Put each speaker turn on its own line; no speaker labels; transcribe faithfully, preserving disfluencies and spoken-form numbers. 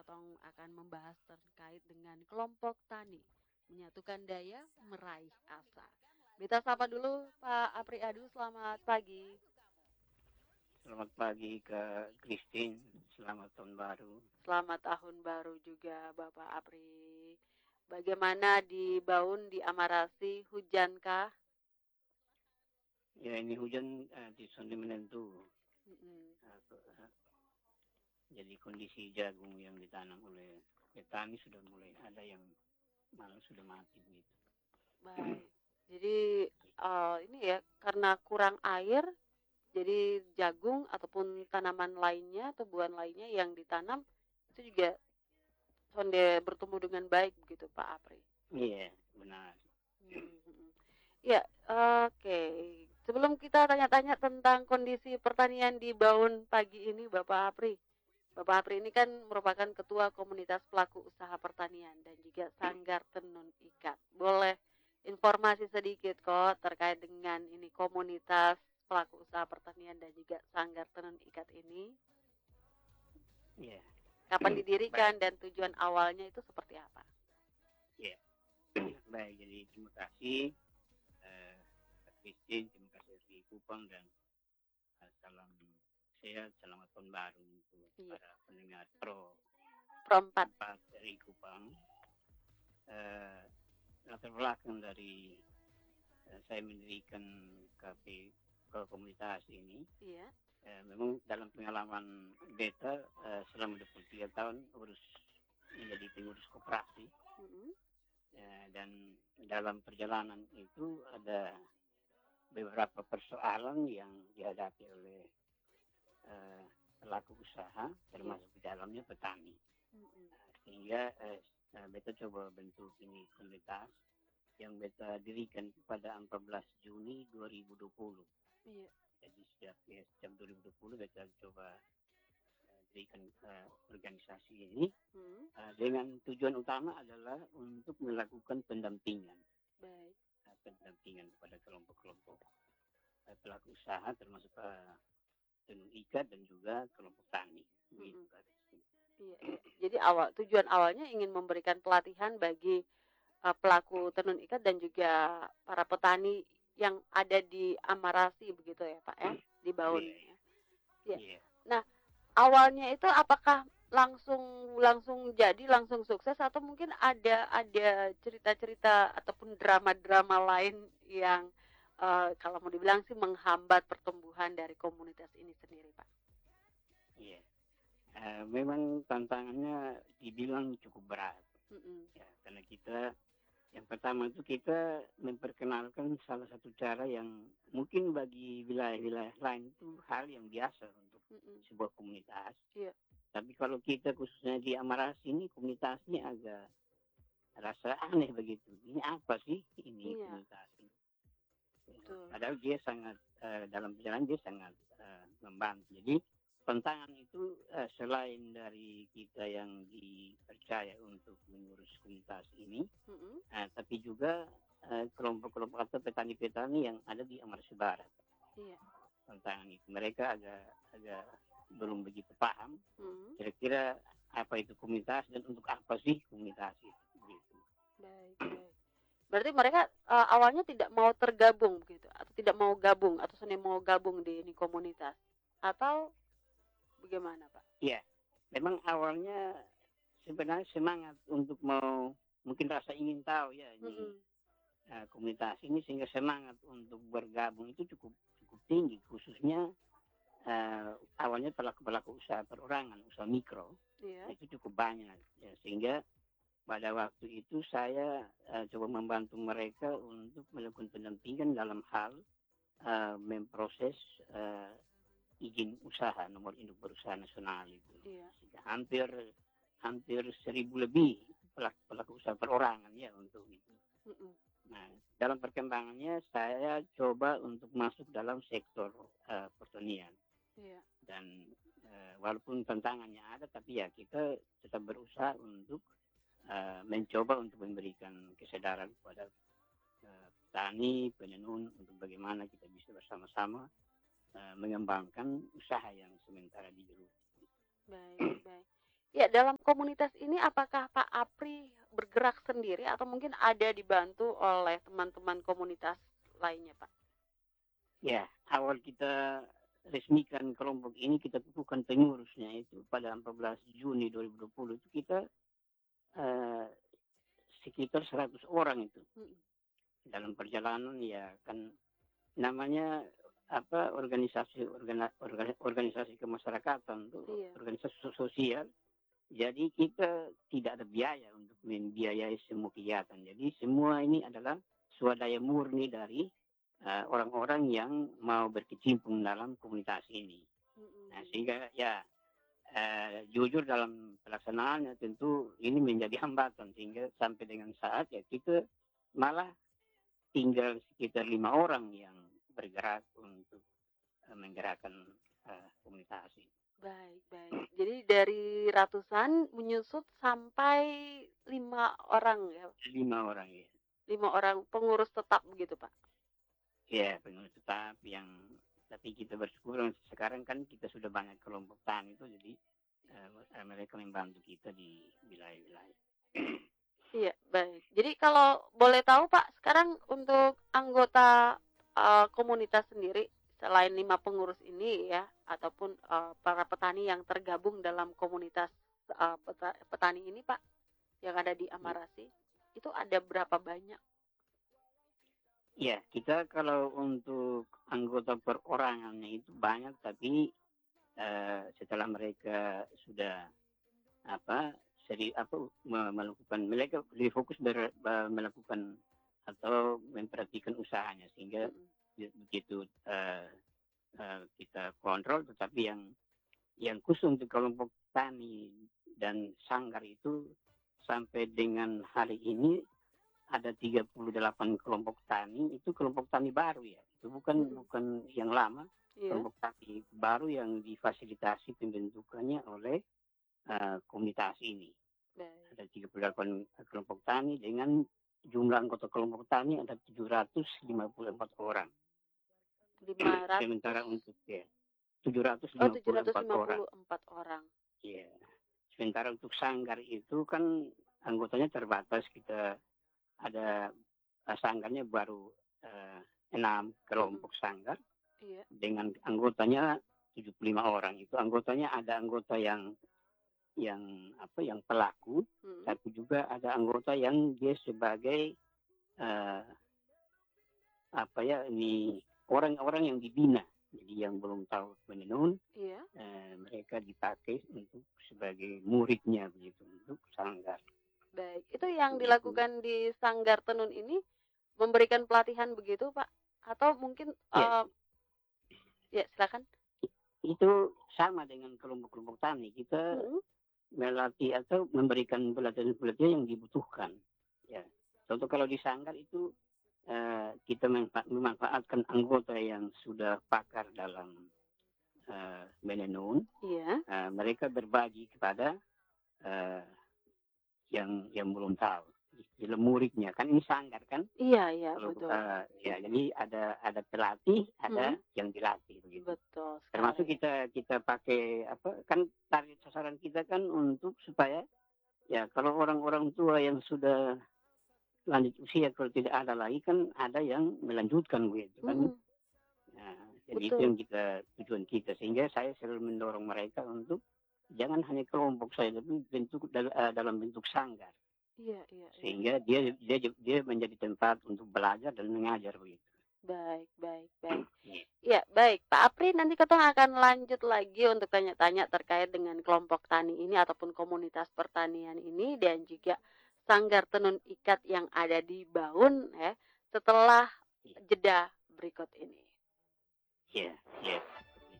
Tong akan membahas terkait dengan kelompok tani, menyatukan daya, meraih asa. Kita sapa dulu Pak Apri Adu, selamat pagi.
Selamat pagi ke Christine, selamat tahun baru.
Selamat tahun baru juga Bapak Apri. Bagaimana di Baun, di Amarasi, hujankah?
Ya ini hujan uh, di sana menentu.
Mm-mm.
Uh, uh, jadi kondisi jagung yang ditanam oleh petani sudah mulai ada yang malah sudah mati begitu.
Baik. Jadi uh, ini ya karena kurang air, jadi jagung ataupun tanaman lainnya, tumbuhan lainnya yang ditanam itu juga sonde bertumbuh dengan baik begitu Pak Apri.
Iya benar.
Hmm. Ya, oke. Sebelum kita tanya-tanya tentang kondisi pertanian di Baun pagi ini, Bapak Apri. Bapak Apri ini kan merupakan ketua komunitas pelaku usaha pertanian dan juga Sanggar Tenun Ikat. Boleh informasi sedikit kok terkait dengan ini komunitas pelaku usaha pertanian dan juga Sanggar Tenun Ikat ini.
Iya.
Kapan didirikan
Baik.
dan tujuan awalnya itu seperti apa?
Iya. Baik, jadi terima kasih uh, Christine, terima kasih dari Kupang dan uh, salam sehat, selamat tahun baru untuk
Iya.
para pendengar Pro
Pro empat
empat dari Kupang. Uh, latar belakang dari uh, saya mendirikan kafe ke komunitas ini.
Iya.
Uh, memang dalam pengalaman beta uh, selama dua puluh tiga tahun urus menjadi pengurus koperasi.
Mm-hmm.
Uh, dan dalam perjalanan itu ada beberapa persoalan yang dihadapi oleh uh, pelaku usaha, termasuk di dalamnya petani.
Mm-hmm.
Uh, sehingga uh, beta coba bentuk ini komunitas yang beta dirikan pada empat belas Juni dua ribu dua puluh.
Iya.
Jadi sejak, ya, sejak dua ribu dua puluh beta coba uh, dirikan uh, organisasi ini
Hmm.
uh, dengan tujuan utama adalah untuk melakukan pendampingan.
Baik.
Uh, pendampingan kepada kelompok-kelompok uh, pelaku usaha termasuk uh, tenun ikat dan juga kelompok tani. Begitu.
Mm-mm. Iya, iya. Jadi awal tujuan awalnya ingin memberikan pelatihan bagi uh, pelaku tenun ikat dan juga para petani yang ada di Amarasi begitu ya Pak ya, di Baun.
Iya,
Ya. Iya.
iya.
Nah, awalnya itu apakah langsung langsung jadi langsung sukses atau mungkin ada ada cerita-cerita ataupun drama-drama lain yang uh, kalau mau dibilang sih menghambat pertumbuhan dari komunitas ini sendiri Pak?
Iya. Uh, memang tantangannya dibilang cukup berat.
Mm-mm.
Ya, karena kita yang pertama itu kita memperkenalkan salah satu cara yang mungkin bagi wilayah-wilayah lain itu hal yang biasa untuk
Mm-mm.
sebuah komunitas.
Iya.
Tapi kalau kita khususnya di Amarasi ini komunitasnya agak rasa aneh begitu. Ini apa sih ini
Iya.
komunitas ini?
Betul.
Padahal dia sangat uh, dalam perjalanan dia sangat uh, membantu. Jadi tantangan itu uh, selain dari kita yang dipercaya untuk mengurus komunitas ini,
Mm-mm.
uh, tapi juga uh, kelompok-kelompok atau petani-petani yang ada di Amarasi Barat.
Iya.
Tantangan itu mereka agak agak belum begitu paham
Mm-mm.
kira-kira apa itu komunitas dan untuk apa sih komunitas itu. Gitu.
Baik, baik. Berarti mereka uh, awalnya tidak mau tergabung gitu atau tidak mau gabung atau seni mau gabung di ini komunitas atau bagaimana Pak?
Iya, memang awalnya sebenarnya semangat untuk mau mungkin rasa ingin tahu ya ini uh, komunitas ini sehingga semangat untuk bergabung itu cukup cukup tinggi khususnya uh, awalnya pelaku-pelaku usaha perorangan usaha mikro
Iya.
itu cukup banyak ya, sehingga pada waktu itu saya uh, coba membantu mereka untuk melakukan pendampingan dalam hal uh, memproses uh, izin usaha nomor induk berusaha nasional itu.
Iya.
Hampir hampir seribu lebih pelaku, pelaku usaha perorangan ya untuk itu.
Mm-mm.
Nah, dalam perkembangannya saya coba untuk masuk dalam sektor uh, pertanian.
Iya.
Dan uh, walaupun tantangannya ada, tapi ya kita tetap berusaha untuk uh, mencoba untuk memberikan kesadaran kepada uh, petani, penenun untuk bagaimana kita bisa bersama-sama uh, mengembangkan usaha yang sementara digeluti.
Baik, baik. Ya, dalam komunitas ini apakah Pak Apri bergerak sendiri atau mungkin ada dibantu oleh teman-teman komunitas lainnya, Pak?
Ya, awal kita resmikan kelompok ini, kita tentukan pengurusnya itu pada empat belas Juni dua ribu dua puluh itu kita eh, sekitar seratus orang itu.
Mhm.
Dalam perjalanan ya kan namanya apa organisasi organa, orga- organisasi kemasyarakatan tuh,
Iya.
organisasi so- sosial. Jadi kita tidak ada biaya untuk membiayai semua kegiatan. Jadi semua ini adalah swadaya murni dari eh, orang-orang yang mau berkecimpung dalam komunitas ini.
Mhm.
Nah, sehingga ya eh, jujur dalam pelaksanaannya tentu ini menjadi hambatan sehingga sampai dengan saat ya kita malah tinggal sekitar lima orang yang bergerak untuk eh, menggerakkan eh, komunitas ini.
Baik, baik. Jadi dari ratusan menyusut sampai lima orang ya,
Lima orang ya.
lima orang pengurus tetap begitu, Pak?
Ya, pengurus tetap yang tapi kita bersyukur sekarang kan kita sudah banyak kelompok tani itu jadi eh, mereka membantu kita di wilayah-wilayah.
Iya, baik. Jadi kalau boleh tahu Pak, sekarang untuk anggota eh, komunitas sendiri selain lima pengurus ini ya, ataupun eh, para petani yang tergabung dalam komunitas eh, peta- petani ini Pak, yang ada di Amarasi, itu ada berapa banyak?
Ya, kita kalau untuk anggota perorangannya itu banyak, tapi eh, setelah mereka sudah apa seri apa me- melakukan mereka lebih fokus ber, be- melakukan atau memperhatikan usahanya sehingga
Mm-mm.
be- begitu eh, eh, kita kontrol, tetapi yang yang khusus untuk kelompok tani dan sanggar itu sampai dengan hari ini ada tiga puluh delapan kelompok tani, itu kelompok tani baru ya, itu bukan
Mm-mm.
bukan yang lama,
Iya,
kelompok tani baru yang difasilitasi pembentukannya oleh uh, komunitas ini.
baik.
Ada tiga puluh delapan kelompok tani dengan jumlah anggota kelompok tani ada tujuh ratus lima puluh empat orang.
lima ratus
Sementara untuk ya tujuh ratus
oh
lima
tujuh
puluh
ratus
empat
lima
orang.
puluh empat orang.
Ya. Sementara untuk sanggar itu kan anggotanya terbatas, kita ada uh, sanggarnya baru uh, enam kelompok
Mm-mm.
sanggar
Iya.
dengan anggotanya tujuh puluh lima orang. Itu anggotanya ada anggota yang yang apa yang pelaku,
Mm-mm.
tapi juga ada anggota yang dia sebagai uh, apa ya ini orang-orang yang dibina. Jadi yang belum tahu menenun,
Iya.
uh, mereka dipakai untuk sebagai muridnya begitu untuk sanggar.
Baik. Itu yang
Begitu.
dilakukan di Sanggar Tenun ini memberikan pelatihan begitu, Pak? Atau mungkin
Ya,
uh, ya silakan.
itu sama dengan kelompok-kelompok tani. Kita
Mm-mm.
melatih atau memberikan pelatihan-pelatihan yang dibutuhkan. Ya. Contoh kalau di sanggar itu eh, kita memanfa- memanfaatkan anggota yang sudah pakar dalam eh, menenun.
Iya.
Eh, mereka berbagi kepada eh, yang yang belum tahu. Jadi muridnya kan ini sanggar kan.
Iya, iya,
Kalau
betul.
eh, ya jadi ada ada pelatih, ada
Mm-mm.
yang dilatih begitu.
Betul
Termasuk
sekali.
kita kita pakai apa kan target sasaran kita kan untuk supaya ya kalau orang-orang tua yang sudah lanjut usia kalau tidak ada lagi kan ada yang melanjutkan begitu kan.
Mm-mm.
Nah, jadi itu
Betul.
yang kita tujuan kita sehingga saya selalu mendorong mereka untuk jangan hanya kelompok saya tapi bentuk dal- eh, dalam bentuk sanggar
Iya, iya, iya.
sehingga dia dia dia menjadi tempat untuk belajar dan mengajar begitu.
Baik, baik, baik.
Iya.
Ya, baik. Pak Apri, nanti kita akan lanjut lagi untuk tanya-tanya terkait dengan kelompok tani ini ataupun komunitas pertanian ini dan juga Sanggar Tenun Ikat yang ada di Baun ya, setelah jeda berikut ini.
Iya, iya.